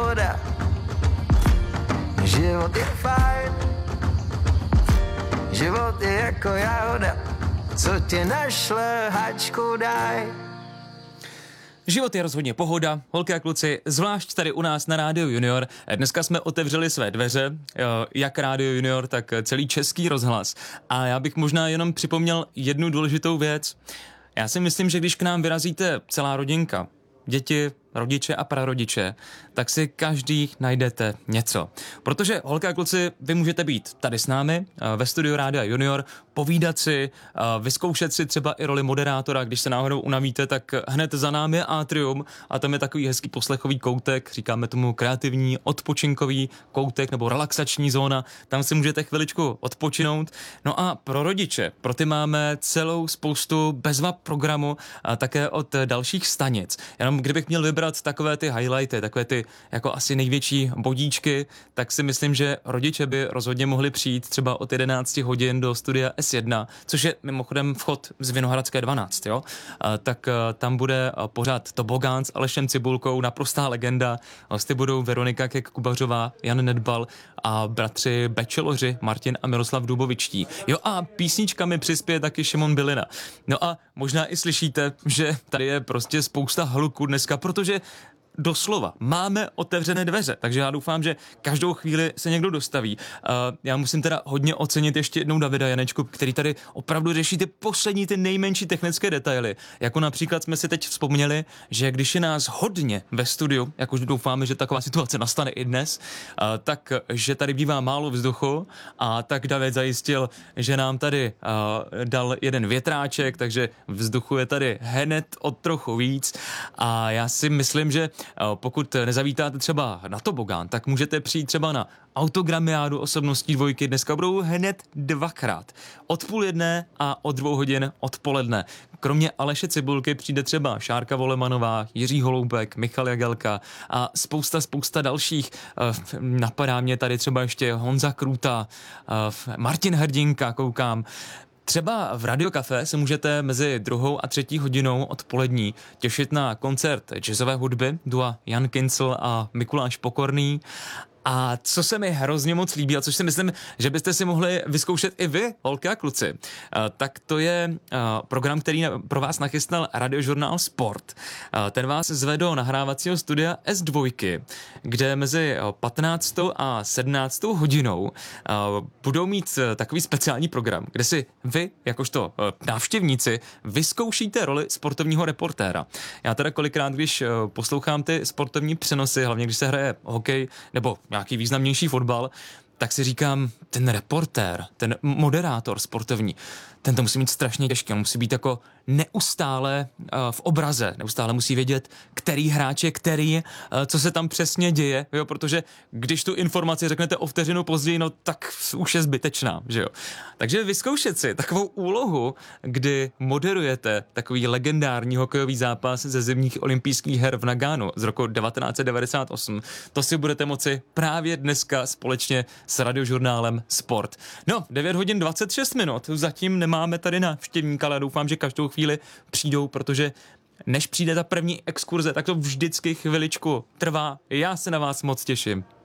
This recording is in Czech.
jahoda. Život je fajn, život je jako jahoda, co tě našle, hačku daj. Život je rozhodně pohoda, holky a kluci, zvlášť tady u nás na Rádiu Junior. Dneska jsme otevřeli své dveře, jak Rádio Junior, tak celý Český rozhlas. A já bych možná jenom připomněl jednu důležitou věc. Já si myslím, že když k nám vyrazíte celá rodinka, děti, rodiče a prarodiče, tak si každý najdete něco. Protože, holky a kluci, vy můžete být tady s námi ve studiu Rádia Junior, povídat si, vyzkoušet si třeba i roli moderátora, když se náhodou unavíte, tak hned za námi je Atrium a tam je takový hezký poslechový koutek, říkáme tomu kreativní odpočinkový koutek nebo relaxační zóna, tam si můžete chviličku odpočinout. No a pro rodiče, pro ty máme celou spoustu bezvad programu a také od dalších stanic. Jenom kdybych měl vybrat takové ty highlighty, takové ty jako asi největší bodíčky, tak si myslím, že rodiče by rozhodně mohli přijít třeba od 11 hodin do studia S1, což je mimochodem vchod z Vinohradské 12, jo? Tak tam bude pořád Tobogán s Alešem Cibulkou, naprostá legenda. Hosty budou Veronika Kek-Kubařová, Jan Nedbal a bratři Bečeloři Martin a Miroslav Dubovičtí. Jo a písničkami přispěje taky Šimon Bylina. No a možná i slyšíte, že tady je prostě spousta hluku dneska, protože doslova máme otevřené dveře, takže já doufám, že každou chvíli se někdo dostaví. Já musím teda hodně ocenit ještě jednou Davida Janečku, který tady opravdu řeší ty poslední, ty nejmenší technické detaily. Jako například jsme si teď vzpomněli, že když je nás hodně ve studiu, jakož doufáme, že taková situace nastane i dnes, tak že tady bývá málo vzduchu a tak David zajistil, že nám tady dal jeden větráček, takže vzduchu je tady hned o trochu víc a já si myslím, že pokud nezavítáte třeba na Tobogán, tak můžete přijít třeba na autogramiádu osobností dvojky. Dneska budou hned dvakrát. Od 12:30 a od 2 hodin odpoledne. Kromě Aleše Cibulky přijde třeba Šárka Volemanová, Jiří Holoubek, Michal Jagelka a spousta dalších. Napadá mě tady třeba ještě Honza Krůta, Martin Hrdinka, koukám. Třeba v Radio Café se můžete mezi 2. a 3. hodinou odpolední těšit na koncert jazzové hudby dua Jan Kincl a Mikuláš Pokorný. A co se mi hrozně moc líbí, a což si myslím, že byste si mohli vyzkoušet i vy, holky a kluci, tak to je program, který pro vás nachystal Radiožurnál Sport. Ten vás zve do nahrávacího studia S2, kde mezi 15. a 17. hodinou budou mít takový speciální program, kde si vy, jakožto návštěvníci, vyzkoušíte roli sportovního reportéra. Já teda kolikrát, když poslouchám ty sportovní přenosy, hlavně když se hraje hokej nebo nějaký významnější fotbal, tak si říkám, ten reportér, ten moderátor sportovní, ten to musí mít strašně těžké, on musí být jako neustále v obraze, neustále musí vědět, který hráč je který, co se tam přesně děje, jo, protože když tu informaci řeknete o vteřinu později, no tak už je zbytečná, že jo. Takže vyzkoušet si takovou úlohu, kdy moderujete takový legendární hokejový zápas ze zimních olympijských her v Nagánu z roku 1998, to si budete moci právě dneska společně s Radiožurnálem Sport. No, 9 hodin 26 minut, zatím nemáme tady návštěvníka, ale doufám, že každou chvíli přijdou, protože než přijde ta první exkurze, tak to vždycky chviličku trvá. Já se na vás moc těším.